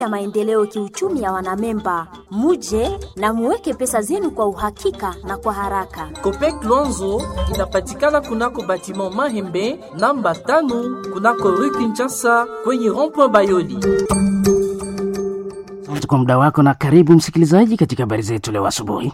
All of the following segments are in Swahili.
ya maendeleo kiuchumi ya wanamemba. Muje na muweke pesa zenu kwa uhakika na kwa haraka. Copec Luanzo inapatikana kunako batiment Mahembe namba 5 kunako Rue Kinshasa kwenye rond-point Bayoli. Asante kwa muda wako na karibu msikilizaji katika habari zetu leo asubuhi.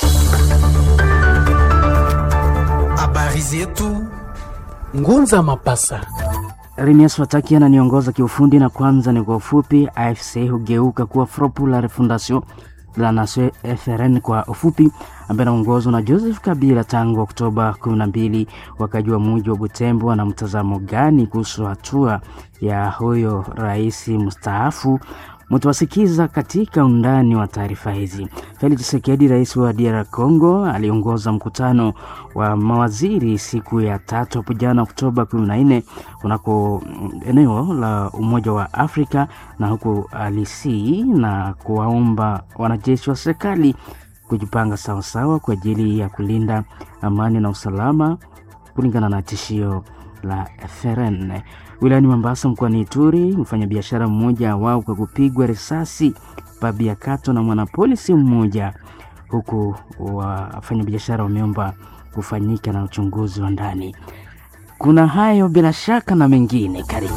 Habari zetu Ngunza Mapasa. Remias Fataki ananiongoza kiufundi na kwanza ni kwa ufupi. AFC hugeuka kuwa Front pour la Refondation de la Nation FRN kwa ufupi, ambaye anaongozwa na Joseph Kabila tangu Oktoba 12. Wakaji wa mji wa Butembo wana mtazamo gani kuhusu hatua ya huyo rais mstaafu? Mtawasikiza katika undani wa taarifa hizi. Felix Tshisekedi, rais wa DR Congo, aliongoza mkutano wa mawaziri siku ya 3 hapo jana Oktoba 14 kunako eneo la Umoja wa Afrika, na huko alisi na kuwaomba wanajeshi wa serikali kujipanga sawasawa kwa ajili ya kulinda amani na usalama kulingana na tishio la FRN. Wilayani Mombasa mkoani Ituri, mfanyabiashara mmoja wao kwa kupigwa risasi Pabiakato na mwanapolisi mmoja, huku wafanyabiashara wameomba kufanyika na uchunguzi wa ndani. Kuna hayo bila shaka na mengine, karibu.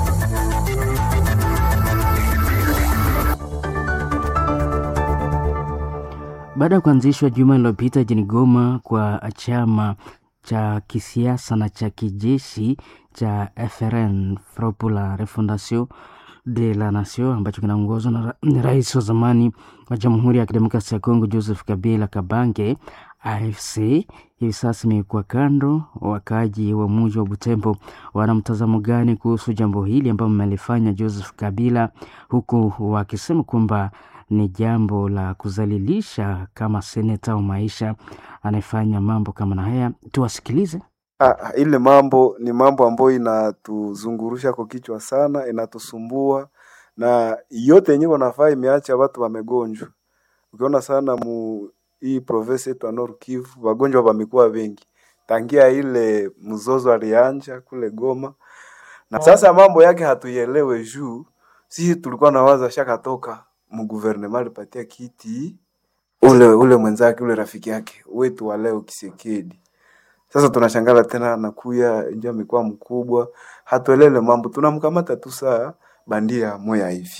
Baada ya kuanzishwa juma lililopita jijini Goma kwa chama cha kisiasa na cha kijeshi cha FRN, Front pour la Refondation de la Nation, ambacho kinaongozwa na rais wa zamani wa Jamhuri ya Kidemokrasia ya Kongo Joseph Kabila Kabange, AFC hivi sasa imekuwa kando. Wakaji wa mji wa Butembo wana mtazamo gani kuhusu jambo hili ambalo mmelifanya Joseph Kabila, huku wakisema kwamba ni jambo la kuzalilisha kama seneta wa maisha anayefanya mambo kama na haya? Tuwasikilize. Ile mambo ni mambo ambayo inatuzungurusha kwa kichwa sana, inatusumbua, na yote yenyewe wanafaa imeacha watu wamegonjwa. Ukiona sana hii province yetu ya Nord Kivu wagonjwa wamekuwa wengi tangia ile mzozo alianja kule Goma, na sasa mambo yake hatuielewe juu sisi tulikuwa nawaza shaka toka mguvernema alipatia kiti ule mwenzake ule rafiki yake wetu wa leo Tshisekedi. Sasa tunashangala tena anakuya nje amekuwa mkubwa, hatuelele mambo, tunamkamata tu saa bandia moya hivi.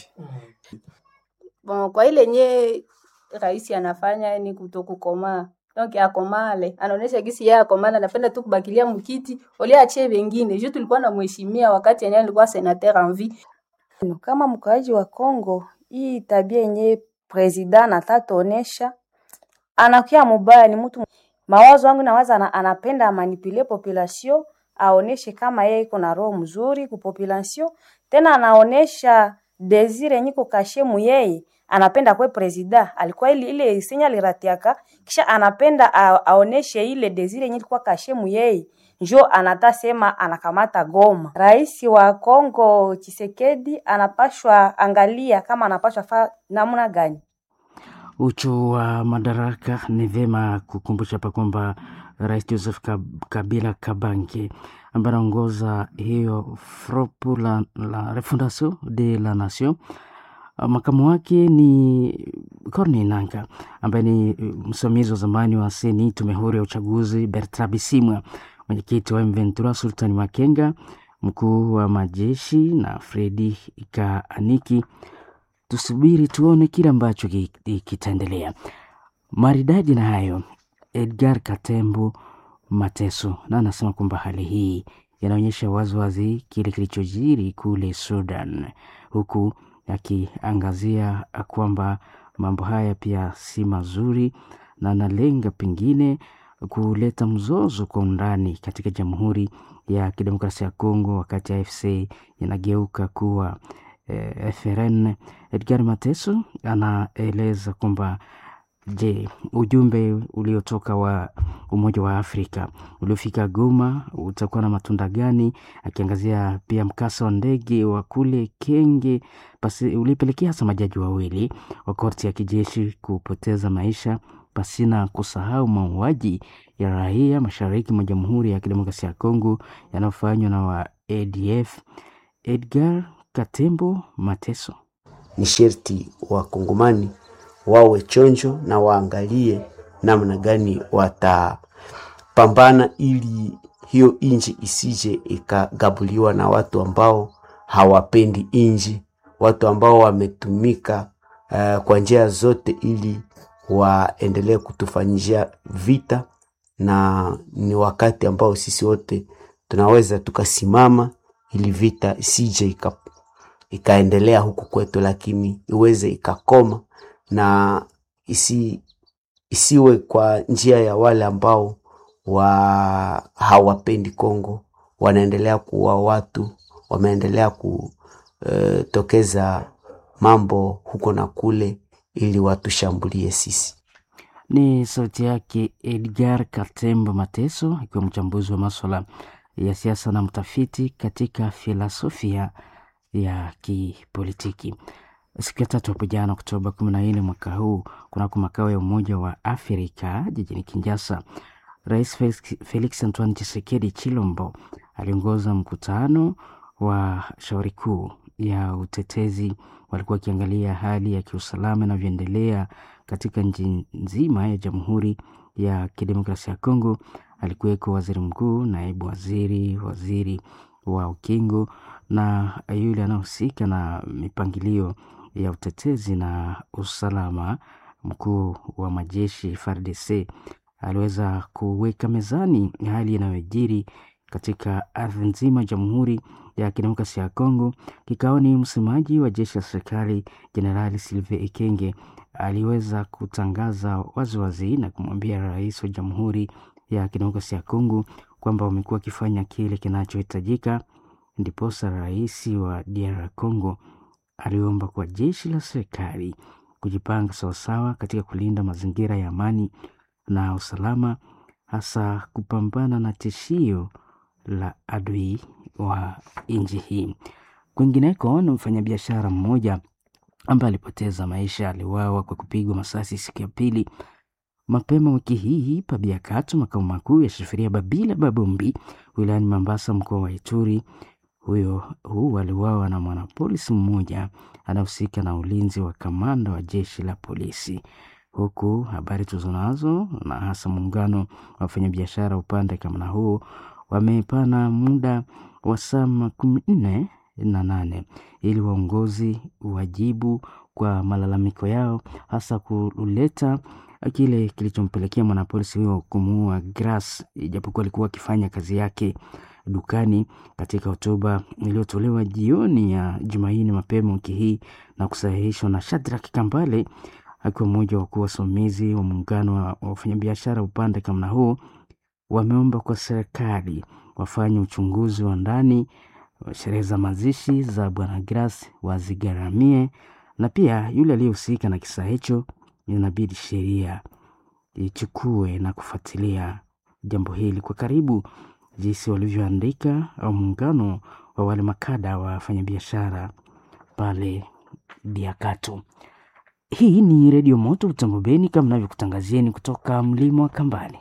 Bon, kwa ile nye rais anafanya ni kutokukoma. Donc akomale, anaonesha gisi yeye akomala, anapenda tu kubakilia mkiti, ole achie wengine. Je, tulikuwa na mheshimia wakati yeye alikuwa senateur en vie. Kama mkaaji wa Kongo, hii tabia yenye president atatonesha anakuwa mubaya, ni mtu. Mawazo wangu nawaza anapenda manipule population, aoneshe kama yeye iko na roho mzuri ku population, tena anaonesha desire nyiko kashemu yeye anapenda kwa president. Alikuwa ile sinya liratiaka, kisha anapenda aoneshe ile desire yenye ilikuwa kashemu yeye, njo anatasema anakamata Goma. Rais wa Kongo Tshisekedi anapashwa angalia kama anapashwa fa namna gani uchu wa madaraka. Ni vema kukumbusha hapa kwamba Rais Joseph Kabila Kabange ambaye anaongoza hiyo Front pour la Refondation de la Nation, makamu wake ni Corneille Nangaa ambaye ni msimamizi wa zamani wa Seni, tume huru ya uchaguzi, Bertrand Bisimwa, mwenyekiti wa M23 Sultani Makenga, mkuu wa majeshi na Fredi Kaaniki. Tusubiri tuone kile ambacho kitaendelea. Maridadi na hayo, Edgar Katembo Mateso na anasema kwamba hali hii inaonyesha waziwazi kile kilichojiri kule Sudan, huku akiangazia kwamba mambo haya pia si mazuri na analenga pengine kuleta mzozo kwa undani katika Jamhuri ya Kidemokrasia ya Kongo wakati AFC inageuka kuwa FRN. Edgar Mateso anaeleza kwamba ujumbe uliotoka wa Umoja wa Afrika uliofika Goma utakuwa na matunda gani, akiangazia pia mkasa wa ndege wa kule Kenge ulipelekea hasa majaji wawili wa korti ya kijeshi kupoteza maisha, pasina kusahau mauaji ya raia mashariki mwa Jamhuri ya Kidemokrasia ya Kongo yanayofanywa na wa ADF. Edgar Katembo Mateso. ni sherti wakongomani wawe chonjo na waangalie namna gani watapambana ili hiyo inji isije ikagabuliwa na watu ambao hawapendi inji, watu ambao wametumika kwa njia zote ili waendelee kutufanyia vita. Na ni wakati ambao sisi wote tunaweza tukasimama ili vita isije ikaendelea huku kwetu, lakini iweze ikakoma na isiwe kwa njia ya wale ambao hawapendi Kongo, wanaendelea kuua watu, wameendelea kutokeza mambo huko na kule ili watushambulie sisi. Ni sauti yake Edgar Katembo Mateso, akiwa mchambuzi wa masuala ya siasa na mtafiti katika filosofia ya kipolitiki. Siku ya 3 hapo jana Oktoba 14 mwaka huu, kunako makao ya Umoja wa Afrika jijini Kinshasa, Rais Felix Antoine Tshisekedi Chilombo aliongoza mkutano wa shauri kuu ya utetezi. Walikuwa wakiangalia hali ya kiusalama inavyoendelea katika nchi nzima ya Jamhuri ya Kidemokrasia ya Kongo. Alikuweko waziri mkuu, naibu waziri, waziri wa ukingo na yule anahusika na mipangilio ya utetezi na usalama. Mkuu wa majeshi FARDC aliweza kuweka mezani hali inayojiri katika ardhi nzima Jamhuri ya Kidemokrasia ya Kongo. Kikaoni msemaji wa jeshi la serikali Jenerali Sylvain Ekenge aliweza kutangaza waziwazi na kumwambia rais wa Jamhuri ya Kidemokrasia ya Kongo kwamba wamekuwa wakifanya kile kinachohitajika. Ndiposa rais wa DR Congo aliomba kwa jeshi la serikali kujipanga sawasawa katika kulinda mazingira ya amani na usalama, hasa kupambana na tishio la adui wa nchi hii. Kwingineko, ni mfanyabiashara mmoja ambaye alipoteza maisha, aliuawa kwa kupigwa masasi siku ya pili mapema wiki hii pa Biakato, makao makuu ya Shifiria Babila Babombi, wilayani Mambasa, mkoa wa Ituri. Huyu aliuawa na mwanapolisi mmoja anahusika na ulinzi wa kamanda wa jeshi la polisi. Huku habari tuzonazo na hasa muungano wa wafanyabiashara upande kama huu wamepana muda wa saa 48 ili waongozi wajibu kwa malalamiko yao, hasa kuleta kile kilichompelekea mwanapolisi huyo kumuua Grace, ijapokuwa alikuwa akifanya kazi yake dukani. Katika hotuba iliyotolewa jioni ya Jumanne mapema wiki hii na kusahihishwa na Shadrack Kambale, akiwa mmoja wa wakuu wasimamizi wa muungano wa wafanyabiashara upande kama huu, wameomba kwa serikali wafanye uchunguzi wa ndani wa sherehe za mazishi za Bwana Grace, wazigharamie, na pia yule aliyehusika na kisa hicho inabidi sheria ichukue na kufuatilia jambo hili kwa karibu, jinsi walivyoandika au muungano wa wale makada wa wafanyabiashara pale Biakato. Hii ni Radio Moto Butembo Beni, kama ninavyokutangazieni kutoka mlima wa Kambani.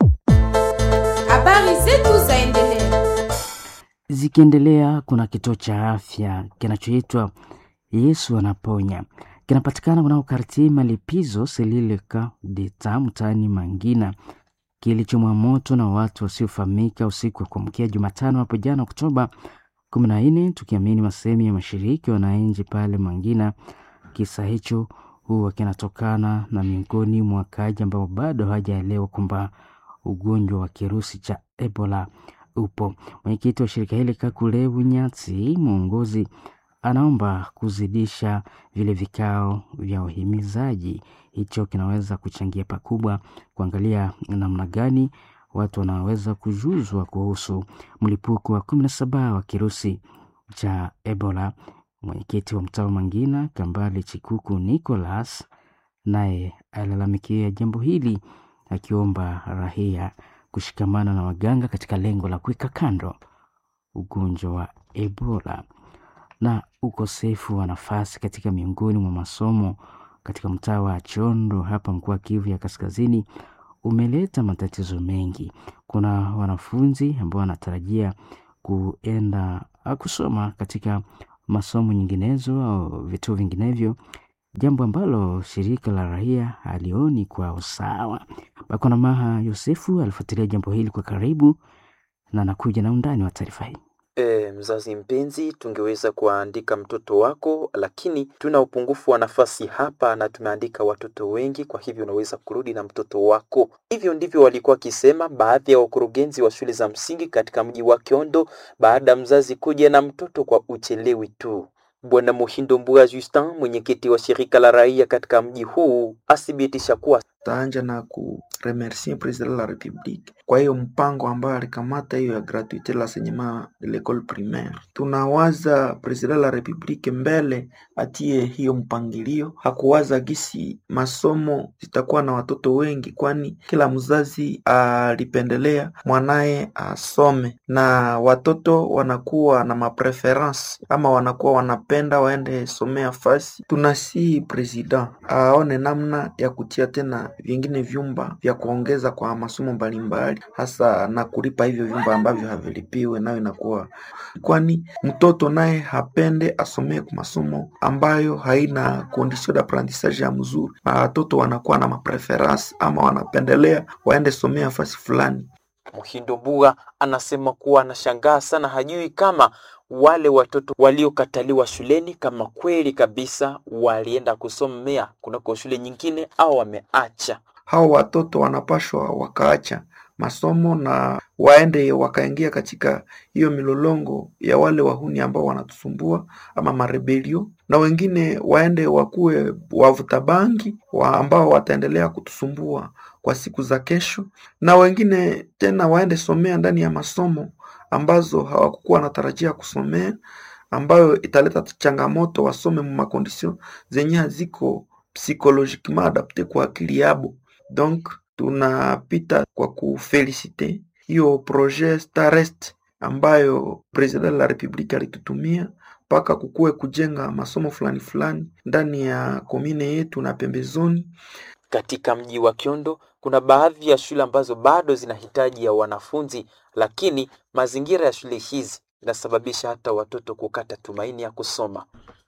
Habari zetu zaendelea. Zikiendelea, kuna kituo cha afya kinachoitwa Yesu Anaponya. Kinapatikana kunako kartie Malipizo Selileka Deta mtaani Mangina. Kilichomwa moto na watu wasiofahamika usiku wa kuamkia Jumatano hapo jana Oktoba 14, tukiamini masemi ya mashiriki wananchi pale Mangina. Kisa hicho huwa kinatokana na miongoni mwa wakazi ambao bado hawajaelewa kwamba ugonjwa wa kirusi cha Ebola upo. Mwenyekiti wa shirika hili Kakule Bunyatsi mwongozi anaomba kuzidisha vile vikao vya uhimizaji. Hicho kinaweza kuchangia pakubwa kuangalia namna gani watu wanaweza kujuzwa kuhusu mlipuko wa 17 wa kirusi cha Ebola. Mwenyekiti wa mtaa Mangina Kambale Chikuku Nicholas naye alalamikia jambo hili, akiomba raia kushikamana na waganga katika lengo la kuweka kando ugonjwa wa Ebola. Na ukosefu wa nafasi katika miongoni mwa masomo katika mtaa wa Chondo hapa mkoa Kivu ya Kaskazini umeleta matatizo mengi. Kuna wanafunzi ambao wanatarajia kuenda kusoma katika masomo nyinginezo au vituo vinginevyo, jambo ambalo shirika la raia halioni kwa usawa. Bakonamaha Yosefu alifuatilia jambo hili kwa karibu na anakuja na undani wa taarifa hii. Mzazi mpenzi, tungeweza kuandika mtoto wako, lakini tuna upungufu wa nafasi hapa na tumeandika watoto wengi, kwa hivyo unaweza kurudi na mtoto wako. Hivyo ndivyo walikuwa wakisema baadhi ya wakurugenzi wa shule za msingi katika mji wa Kiondo baada ya mzazi kuja na mtoto kwa uchelewi tu. Bwana Muhindo Mbuga Justin, mwenyekiti wa shirika la raia katika mji huu, athibitisha kuwa taanja na kuremercier president de la republique kwa hiyo mpango ambao alikamata hiyo ya gratuite la enseignement de l'école primaire. Tunawaza president de la republique mbele atie hiyo mpangilio, hakuwaza gisi masomo zitakuwa na watoto wengi, kwani kila mzazi alipendelea mwanae asome, na watoto wanakuwa na mapreference ama wanakuwa wanapenda waende somea fasi. Tunasi president aone namna ya kutia tena vingine vyumba vya kuongeza kwa masomo mbalimbali, hasa na kulipa hivyo vyumba ambavyo havilipiwe, nayo inakuwa, kwani mtoto naye hapende asomee kwa masomo ambayo haina condition d'apprentissage ya mzuri. Watoto wanakuwa na mapreference ama wanapendelea waende somea fasi fulani. Muhindo Mbuga anasema kuwa anashangaa sana, hajui kama wale watoto waliokataliwa shuleni kama kweli kabisa walienda kusomea kunako shule nyingine au wameacha. Hao watoto wanapashwa wakaacha masomo na waende wakaingia katika hiyo milolongo ya wale wahuni ambao wanatusumbua ama marebelio, na wengine waende wakuwe wavuta bangi ambao wataendelea kutusumbua kwa siku za kesho, na wengine tena waende somea ndani ya masomo ambazo hawakuwa wanatarajia kusomea, ambayo italeta changamoto wasome mu makondisyon zenye haziko psychologiquement adapte kwa akili yabo. Donc tunapita kwa kufelicite hiyo projet Starest ambayo president de la republique alitutumia paka kukue kujenga masomo fulani fulani ndani ya komine yetu na pembezoni. Katika mji wa Kiondo kuna baadhi ya shule ambazo bado zinahitaji ya wanafunzi, lakini mazingira ya shule hizi inasababisha hata watoto kukata tumaini ya kusoma.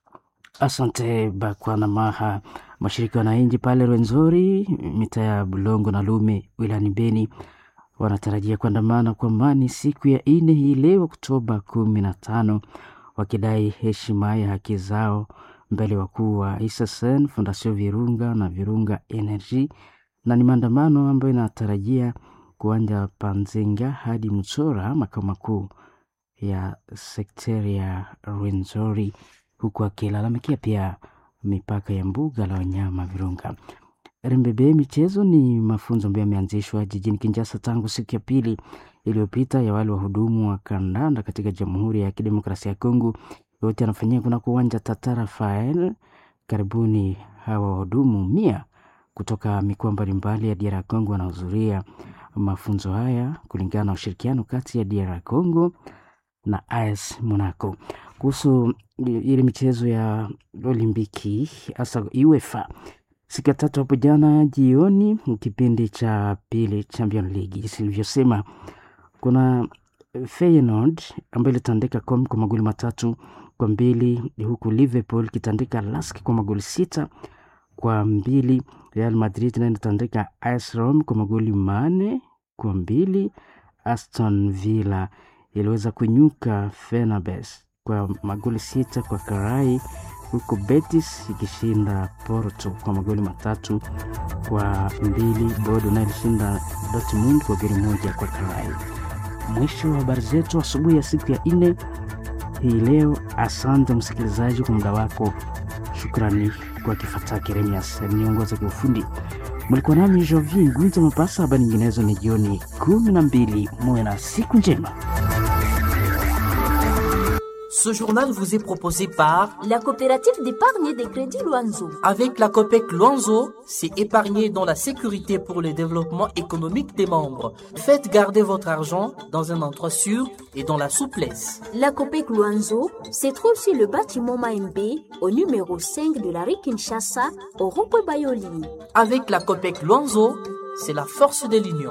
Asante Bakonamaha. Mashirika wananchi pale Rwenzori, mita ya Bulongo na Lume wilayani Beni wanatarajia kuandamana kwa amani siku ya 4 hii leo Oktoba 15, wakidai heshima ya haki zao mbele wakuu wa ISSN, Fondation Virunga na Virunga Energy, na ni maandamano ambayo inatarajia kuanza Panzenga hadi Mtsora, makao makuu ya sekteri ya Rwenzori, huku akilalamikia pia mipaka ya mbuga la wanyama Virunga. Rembebe michezo ni mafunzo ambayo yameanzishwa jijini Kinshasa tangu siku ya pili iliyopita ya wale wahudumu wa kandanda katika Jamhuri ya Kidemokrasia ya Kongo. Yote yanafanyika kuna uwanja Tata Rafael. Karibuni hawa wahudumu 100 kutoka mikoa mbalimbali ya DR Congo wanahudhuria mafunzo haya kulingana na ushirikiano kati ya DR Congo na AS Monaco. Kuhusu ile michezo ya Olimpiki hasa UEFA, siku ya 3 hapo jana jioni, kipindi cha pili Champions League, silivyosema kuna Feyenoord ambayo ilitandika kwa magoli 3-2, huku Liverpool kitandika Lask kwa magoli 6-2. Real Madrid na ilitandika AS Roma kwa magoli 4-2. Aston Villa iliweza kunyuka Fenerbahce kwa magoli 6-2, huku Betis ikishinda Porto kwa magoli 3-2. Bodo na ilishinda Dortmund kwa goli 1-2. Mwisho wa habari zetu asubuhi ya siku ya 4 hii leo. Asante msikilizaji kwa muda wako. Shukrani kwa Kifata Keremias niongoza kwa ufundi. Mlikuwa nami Jovi Ngunza Mapasa. Habari nyinginezo ni jioni 12. Muwe na siku njema. Ce journal vous est proposé par la coopérative d'épargne et de crédit Luanzo. Avec la COPEC Luanzo, c'est épargner dans la sécurité pour le développement économique des membres. Faites garder votre argent dans un endroit sûr et dans la souplesse. La COPEC Luanzo se trouve sur le bâtiment Maembe au numéro 5 de la rue Kinshasa au rond-point Bayoli. Avec la COPEC Luanzo, c'est la force de l'union.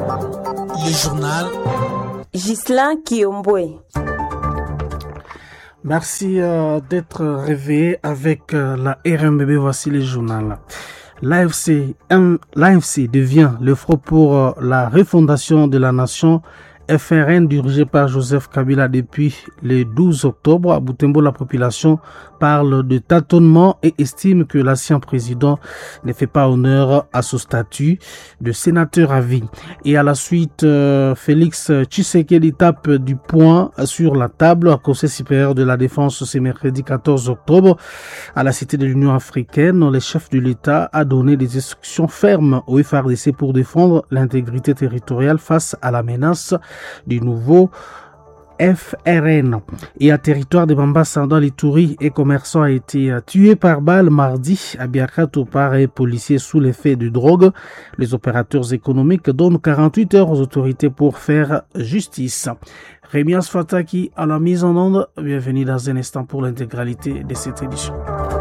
Le journal Ghislain Kiombwe. Merci d'être réveillé avec la RMBB. Voici les journaux. L'AFC devient le front pour la refondation de la nation. FRN dirigé par Joseph Kabila depuis le 12 octobre. À Butembo, la population parle de tâtonnement et estime que l'ancien président ne fait pas honneur à son statut de sénateur à vie. Et à la suite, Félix Tshisekedi tape du poing sur la table au Conseil supérieur de la défense ce mercredi 14 octobre. À la Cité de l'Union africaine, le chef de l'État a donné des instructions fermes au FARDC pour défendre l'intégrité territoriale face à la menace du nouveau FRN. Et à territoire de Mambasa dans l'Ituri, un commerçant a été tué par balle mardi à Biakato par un policier sous l'effet de drogue. Les opérateurs économiques donnent 48 heures aux autorités pour faire justice. Rémias Fataki à la mise en onde. Bienvenue dans un instant pour l'intégralité de cette édition.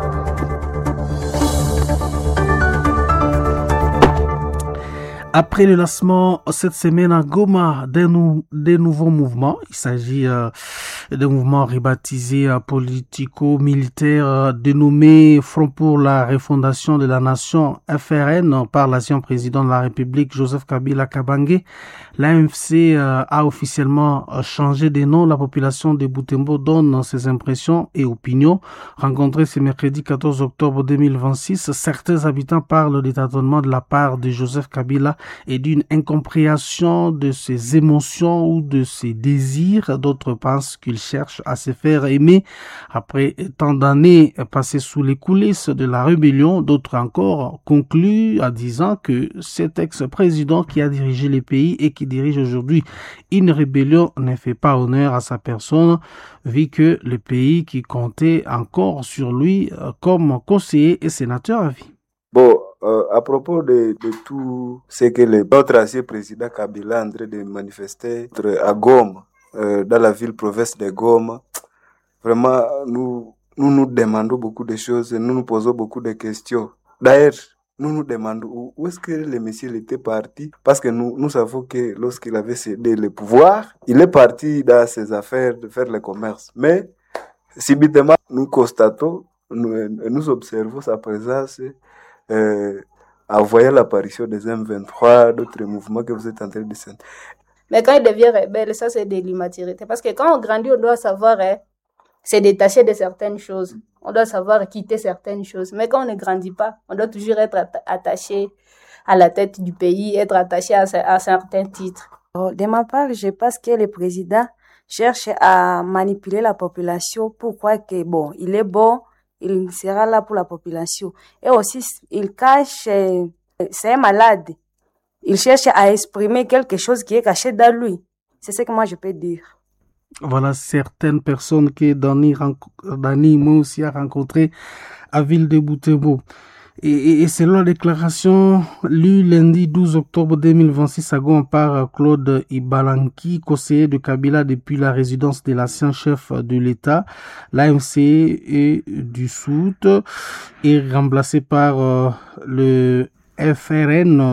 Après le lancement cette semaine à Goma des nouveaux mouvements, il s'agit d'un mouvement rebaptisé politico-militaire dénommé Front pour la refondation de la nation FRN par l'ancien président de la République Joseph Kabila Kabange. L'AFC a officiellement changé de nom. La population de Butembo donne ses impressions et opinions. Rencontrés ce mercredi 14 octobre 2026, certains habitants parlent de tâtonnement de la part de Joseph Kabila et d'une incompréhension de ses émotions ou de ses désirs. D'autres pensent qu'il cherche à se faire aimer après tant d'années passées sous les coulisses de la rébellion. D'autres encore concluent en disant que cet ex-président qui a dirigé le pays et qui dirige aujourd'hui une rébellion ne fait pas honneur à sa personne, vu que le pays qui comptait encore sur lui comme conseiller et sénateur à vie. Bon, à propos de tout ce que notre ancien président Kabila est en train de manifester à Goma, dans la ville province de Goma, vraiment, nous demandons beaucoup de choses, nous nous posons beaucoup de questions. D'ailleurs, nous nous demandons où est-ce que le monsieur était parti, parce que nous savons que lorsqu'il avait cédé le pouvoir, il est parti dans ses affaires de faire le commerce. Mais, subitement, nous constatons, nous observons sa présence, en voyant l'apparition des M23, d'autres mouvements que vous êtes en train de sentir. Mais quand il devient rebelle, ça c'est de l'immaturité. Parce que quand on grandit, on doit savoir se détacher de certaines choses. On doit savoir quitter certaines choses. Mais quand on ne grandit pas, on doit toujours être attaché à la tête du pays, être attaché à certains titres. De ma part, je pense que le président cherche à manipuler la population pour croire que bon, il est bon, il sera là pour la population. Et aussi, il cache, c'est un malade. Il cherche à exprimer quelque chose qui est caché dans lui. C'est ce que moi je peux dire. Voilà certaines personnes que Dani moi aussi a rencontrées à Ville de Butembo. Et selon la déclaration lue lundi 12 octobre 2026 à Goma par Claude Ibalanki, conseiller de Kabila depuis la résidence de l'ancien chef de l'État, l'AMC est dissoute et remplacée par le FRN,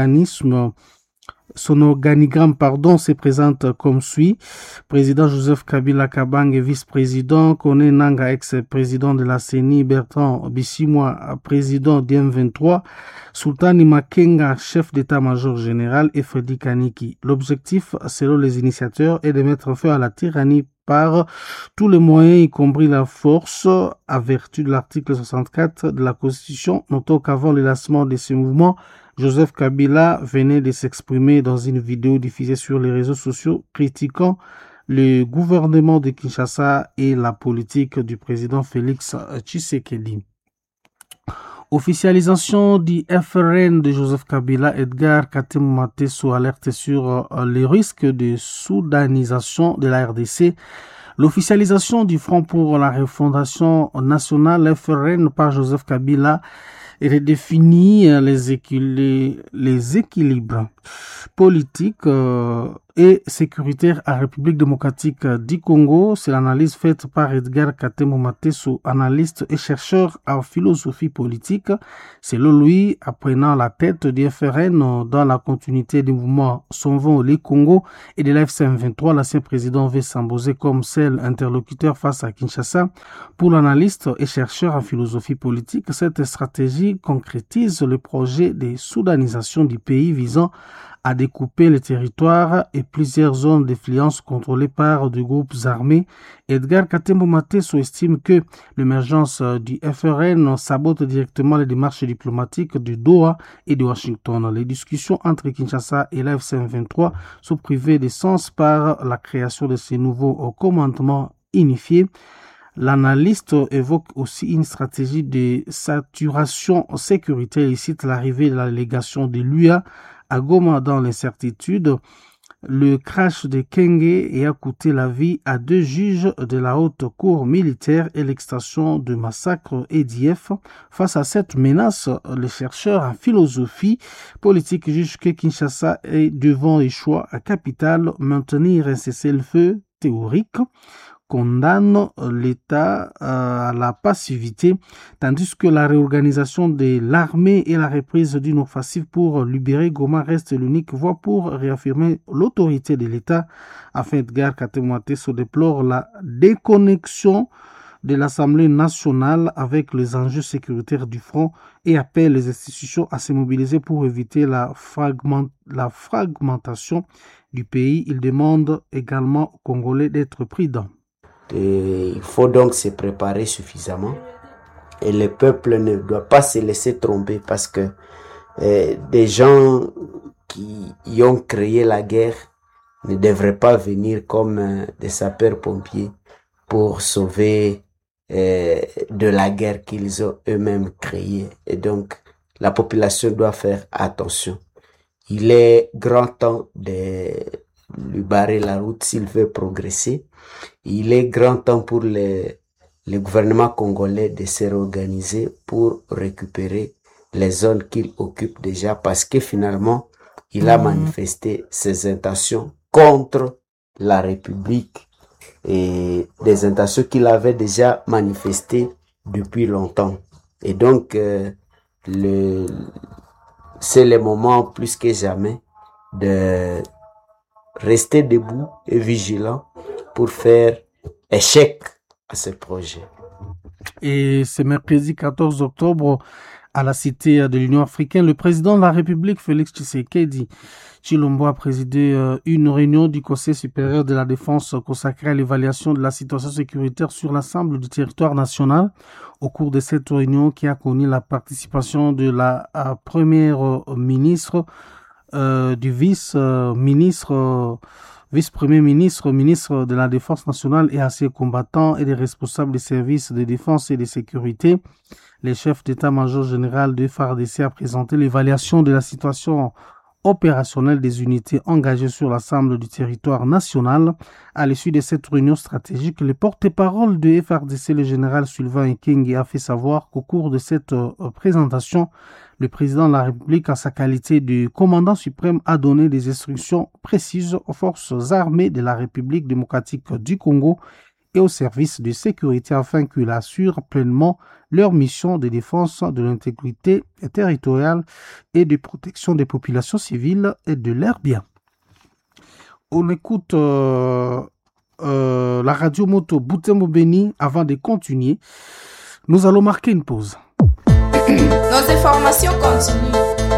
son organigramme, se présente comme suit. Président Joseph Kabila Kabange, vice-président. Kone Nanga, ex-président de la CENI. Bertrand Bisimwa, président d'IM23. Sultani Makenga, chef d'état-major général. Et Freddy Kaniki. L'objectif, selon les initiateurs, est de mettre fin à la tyrannie par tous les moyens, y compris la force, à vertu de l'article 64 de la Constitution. Notons qu'avant le lancement de ce mouvement, Joseph Kabila venait de s'exprimer dans une vidéo diffusée sur les réseaux sociaux critiquant le gouvernement de Kinshasa et la politique du président Félix Tshisekedi. Officialisation du FRN de Joseph Kabila, Edgar Katemumateso alerte sur les risques de soudanisation de la RDC. L'officialisation du Front pour la refondation nationale FRN par Joseph Kabila redéfinit les équilibres politiques et sécuritaire à République démocratique du Congo. C'est l'analyse faite par Edgar Katemo Mateso, analyste et chercheur en philosophie politique. Selon lui, apprenant la tête du FRN dans la continuité du mouvement Sauvons les Congo et de l'AFC-M23, l'ancien président veut s'imposer comme seul interlocuteur face à Kinshasa. Pour l'analyste et chercheur en philosophie politique, cette stratégie concrétise le projet de soudanisation du pays visant à découper le territoire et plusieurs zones d'influence contrôlées par des groupes armés. Edgar Katembo Mateso estime que l'émergence du FRN sabote directement les démarches diplomatiques de Doha et de Washington. Les discussions entre Kinshasa et l'AFC-M23 sont privées de sens par la création de ces nouveaux commandements unifiés. L'analyste évoque aussi une stratégie de saturation sécuritaire. Il cite l'arrivée de la délégation de l'UA à Goma dans l'incertitude. Le crash de Kenge a coûté la vie à 2 juges de la haute cour militaire et l'extension de massacres EDF. Face à cette menace, les chercheurs en philosophie politique jugent que Kinshasa est devant les choix capitaux, maintenir un cessez-le-feu théorique, condamne l'État à la passivité, tandis que la réorganisation de l'armée et la reprise d'une offensive pour libérer Goma reste l'unique voie pour réaffirmer l'autorité de l'État. Afin Edgar Katemo Mateso déplore la déconnexion de l'Assemblée nationale avec les enjeux sécuritaires du front et appelle les institutions à se mobiliser pour éviter la fragmentation du pays. Il demande également aux Congolais d'être prudents. Il faut donc se préparer suffisamment et le peuple ne doit pas se laisser tromper parce que des gens qui y ont créé la guerre ne devraient pas venir comme des sapeurs-pompiers pour sauver de la guerre qu'ils ont eux-mêmes créée. Et donc la population doit faire attention. Il est grand temps de lui barrer la route s'il veut progresser. Il est grand temps pour le gouvernement congolais de se réorganiser pour récupérer les zones qu'il occupe déjà parce que finalement, il a manifesté ses intentions contre la République et des intentions qu'il avait déjà manifestées depuis longtemps. Et donc, c'est le moment plus que jamais de rester debout et vigilant pour faire échec à ce projet. Et ce mercredi 14 octobre, à la Cité de l'Union africaine, le président de la République, Félix Tshisekedi Tshilombo, a présidé une réunion du Conseil supérieur de la défense consacrée à l'évaluation de la situation sécuritaire sur l'ensemble du territoire national. Au cours de cette réunion qui a connu la participation de la première ministre, du vice-premier ministre, ministre de la Défense nationale et anciens combattants et des responsables des services de défense et de sécurité. Le chef d'état-major général de FARDC a présenté l'évaluation de la situation opérationnelle des unités engagées sur l'ensemble du territoire national. À l'issue de cette réunion stratégique, le porte-parole de FARDC, le général Sylvain Ekenge, a fait savoir qu'au cours de cette présentation, le président de la République, en sa qualité de commandant suprême, a donné des instructions précises aux forces armées de la République démocratique du Congo et aux services de sécurité afin qu'ils assurent pleinement leur mission de défense de l'intégrité territoriale et de protection des populations civiles et de leurs biens. On écoute la radio moto Butembo Beni avant de continuer. Nous allons marquer une pause. Nos informations continuent.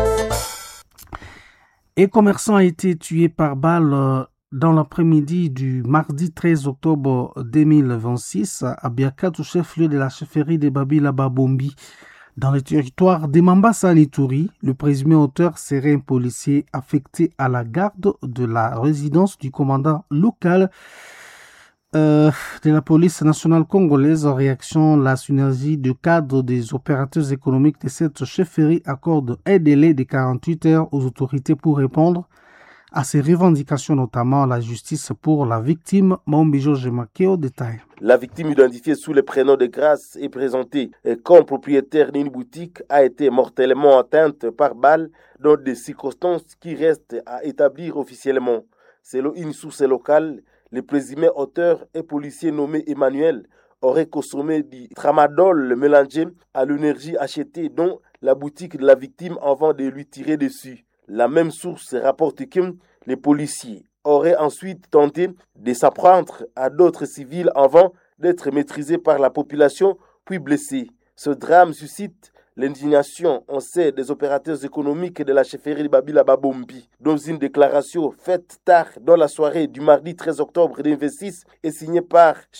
Un commerçant a été tué par balle dans l'après-midi du mardi 13 octobre 2026 à Biakato, chef-lieu de la chefferie de Babila Babombi, dans le territoire de Mambasa Lituri. Le présumé auteur serait un policier affecté à la garde de la résidence du commandant local de la police nationale congolaise. En réaction, la synergie de cadre des opérateurs économiques de cette chefferie accorde un délai de 48 heures aux autorités pour répondre à ces revendications, notamment la justice pour la victime. Maombijo Jemake au détail. La victime identifiée sous le prénom de Grâce et présentée comme propriétaire d'une boutique a été mortellement atteinte par balle dans des circonstances qui restent à établir officiellement. Selon une source locale, le présumé auteur et policier nommé Emmanuel aurait consommé du tramadol mélangé à l'énergie achetée dont la boutique de la victime avant de lui tirer dessus. La même source rapporte que les policiers auraient ensuite tenté de s'apprendre à d'autres civils avant d'être maîtrisés par la population puis blessés. Ce drame suscite l'indignation, on sait, des opérateurs économiques de la chefferie de Babila Babombi. Dans une déclaration faite tard dans la soirée du mardi 13 octobre 2026 et signée par